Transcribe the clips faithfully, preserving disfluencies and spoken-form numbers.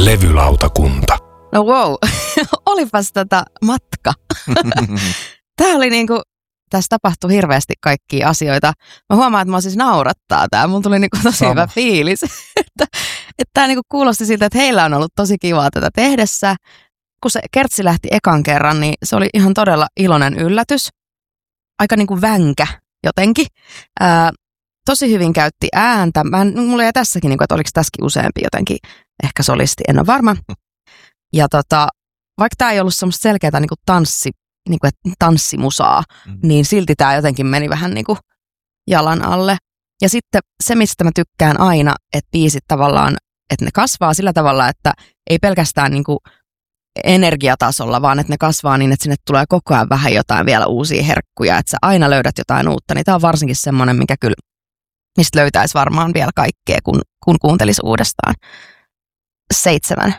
Levylautakunta. No wow, olipas tätä matka. Tämä oli niinku, tässä tapahtui hirveästi kaikkia asioita. Mä huomaan, että mä siis naurattaa tää. Mun tuli niinku tosi Sama. hyvä fiilis. että että tää niinku kuulosti siltä, että heillä on ollut tosi kivaa tätä tehdessä. Kun se Kertsi lähti ekan kerran, niin se oli ihan todella iloinen yllätys. Aika niinku vänkä jotenkin. Ää, tosi hyvin käytti ääntä. Mä, mulla jäi tässäkin, niinku, että oliko tässäkin useampi jotenkin ehkä solisti, en ole varma. Ja tota, vaikka tää ei ollut semmoista selkeää niinku tanssi, niinku, tanssimusaa, mm. niin silti tää jotenkin meni vähän niinku jalan alle. Ja sitten se, mistä mä tykkään aina, että biisit tavallaan, että ne kasvaa sillä tavalla, että ei pelkästään niinku energiatasolla, vaan että ne kasvaa niin, että sinne tulee koko ajan vähän jotain vielä uusia herkkuja, että sä aina löydät jotain uutta, niin tää on varsinkin semmoinen, mikä kyllä, mistä löytäisi varmaan vielä kaikkea, kun, kun kuuntelisi uudestaan. Seitsemän.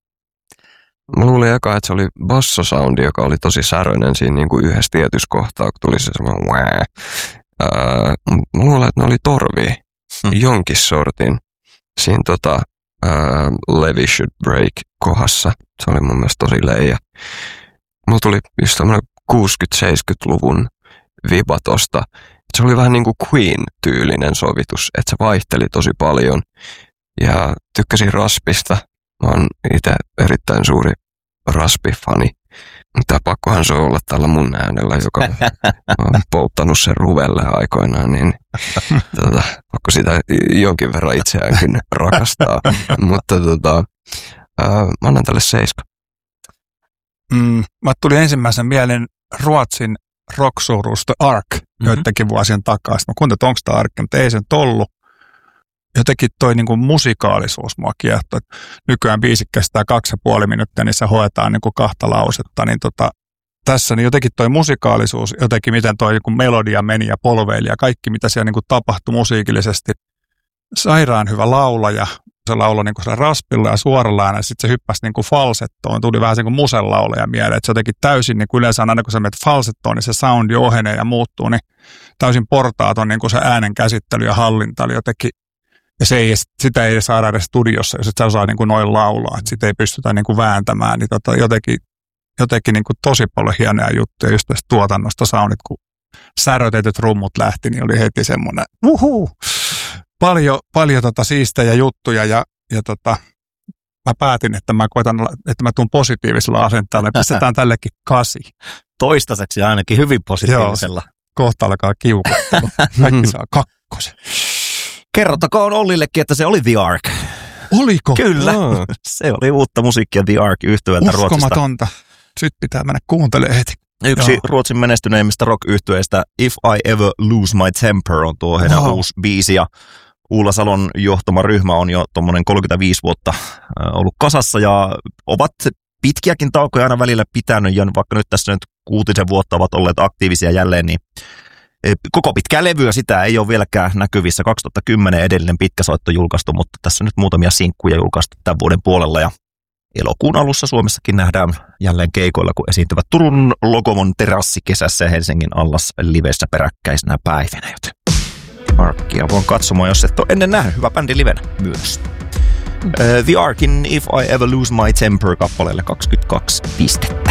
Mä luulin eka, että se oli bassosoundi, joka oli tosi säröinen siinä niin kuin yhdessä tietyssä kohtaa, kun tuli se semmoinen wää. Öö, mä luulen, että ne oli torvia, hmm. jonkin sortin. Siinä tota, öö, Levy Should Break kohdassa. Se oli mun mielestä tosi leija. Mulla tuli just tämmönen kuusikymmentä-seitsemänkymmentäluvun viba tosta. Se oli vähän niin kuin Queen-tyylinen sovitus, että se vaihteli tosi paljon. Ja tykkäsin raspista. Mä oon itse erittäin suuri raspifani. Mutta pakkohan se on olla tällä mun äänellä, joka on polttanut sen ruvelle aikoinaan, niin tota, pakko sitä jonkin verran itseäänkin rakastaa. Mutta tota, ää, mä annan tälle seiska. Mm, mä tuli ensimmäisen mieleen Ruotsin rock-suuruus The Ark mm-hmm. joidenkin vuosien takaa. Sitten mä kuuntelin, että onko tämä Ark, mutta ei sen ollut. Jotenkin toi niinku musikaalisuus mua kiehtoi. Nykyään biisi kestää kaksi ja puoli minuuttia, niin se hoetaan niinku kahta lausetta. Niin tota, tässä niin jotenkin toi musikaalisuus, jotenkin miten toi niinku melodia meni ja polveili ja kaikki, mitä siellä niinku tapahtui musiikillisesti. Sairaan hyvä laulaja. Se lauloi niinku raspilla ja suoralla äänellä, sitten se hyppäsi niinku falsettoon. Tuli vähän niin kuin muselaulaja mieleen. Et se jotenkin täysin, niin kuin yleensä aina kun sä menet falsettoon, niin se soundi ohenee ja muuttuu. Niin täysin portaaton niin kuin se äänen käsittely ja hallinta oli jotenkin. Ja se ei, sitä ei saada edes studiossa, jos et sä osaa niin kuin noin laulaa. Että sitä ei pystytä niin kuin vääntämään. Niin tota, jotenkin jotenkin niin kuin tosi paljon hienoja juttuja just tästä tuotannosta soundit, kun särötetyt rummut lähti, niin oli heti semmoinen uhuu. Paljon, paljon tota siistejä juttuja ja, ja tota, mä päätin, että mä koitan, että mä tuun positiivisella asenteella. Pistetään tällekin kasi. Toistaiseksi ainakin hyvin positiivisella. Joo, kohta alkaa kiukuttelu. Kaikki saa kakkosen. Kerrotakoon Ollillekin, että se oli The Ark. Oliko? Kyllä. Oh. Se oli uutta musiikkia The Ark -yhtyöltä Ruotsista. Uskomatonta. Sitten pitää mennä kuuntelemaan heti. Yksi Joo. Ruotsin menestyneimmistä rock-yhtyeistä If I Ever Lose My Temper on tuo heidän wow. uusi biisi. Ja Ulla Salon johtama ryhmä on jo tuommoinen kolmekymmentäviisi vuotta ollut kasassa ja ovat pitkiäkin taukoja aina välillä pitänyt. Ja vaikka nyt tässä nyt kuutisen vuotta ovat olleet aktiivisia jälleen, niin koko pitkää levyä sitä ei ole vieläkään näkyvissä. kaksituhattakymmenen edellinen pitkä soitto julkaistu, mutta tässä nyt muutamia sinkkuja julkaistu tämän vuoden puolella. Ja elokuun alussa Suomessakin nähdään jälleen keikoilla, kun esiintyvät Turun Lokomon terassikesässä ja Helsingin Allas livessä peräkkäisenä päivinä. Joten Arkia voin katsomaan, jos et ole ennen nähnyt. Hyvä bändi livenä myös. Uh, The Arkin If I Ever Lose My Temper -kappaleelle kaksikymmentäkaksi pistettä.